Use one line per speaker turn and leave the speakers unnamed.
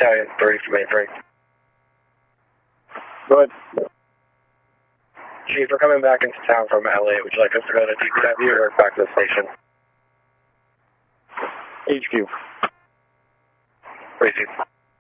Battalion 3 from A3.
Go ahead.
Chief, we're coming back into town from LA. Would you like us to go to DPW or back to the station?
HQ.
Crazy.